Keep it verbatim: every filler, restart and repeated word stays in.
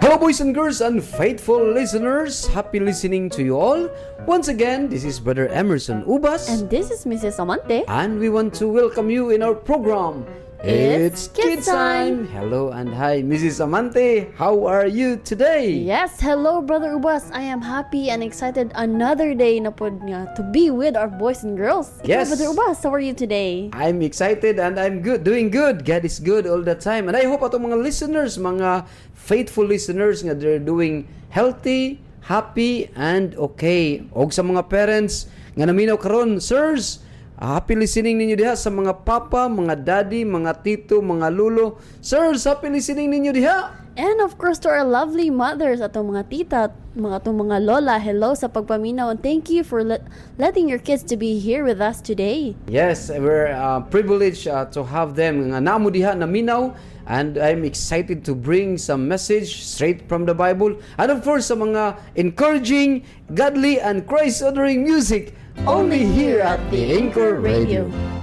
Hello boys and girls and faithful listeners, happy listening to you all. Once again, this is Brother Emerson Ubas. And this is Missus Amante. And we want to welcome you in our program. It's Kids Kids Time. Hello and hi, Missus Amante. How are you today? Yes, hello Brother Ubas. I am happy and excited another day na pod nga to be with our boys and girls. Ikaw, Yes. Brother Ubas, how are you today? I'm excited and I'm good, doing good. God is good all the time. And I hope atong mga listeners, mga faithful listeners nga they're doing healthy, happy, and okay. Og sa mga parents nga naminaw karon, sirs, happy listening ninyo diha sa mga papa, mga daddy, mga tito, mga lulo. Sirs, happy listening ninyo diha. And of course to our lovely mothers, atong mga tita, mga atong mga lola, hello sa pagpaminaw and thank you for let, letting your kids to be here with us today. Yes, we're uh, privileged uh, to have them nga namo diha naminaw. And I'm excited to bring some message straight from the Bible. And of course, sa mga encouraging, godly, and Christ-honoring music only here at the Anchor Radio.